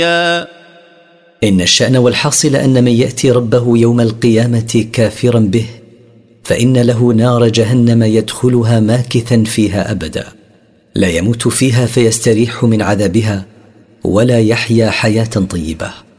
إن الشأن والحاصل أن من يأتي ربه يوم القيامة كافرا به فإن له نار جهنم يدخلها ماكثا فيها أبدا، لا يموت فيها فيستريح من عذابها ولا يحيا حياة طيبة.